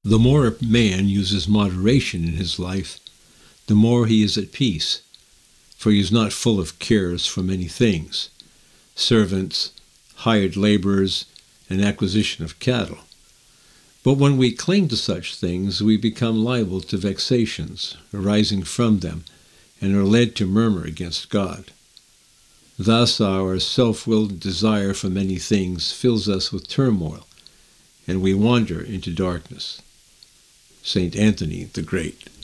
The more a man uses moderation in his life, the more he is at peace, for he is not full of cares for many things, servants, hired laborers, and acquisition of cattle. But when we cling to such things, we become liable to vexations arising from them, and are led to murmur against God. Thus our self-willed desire for many things fills us with turmoil, and we wander into darkness. St. Anthony the Great.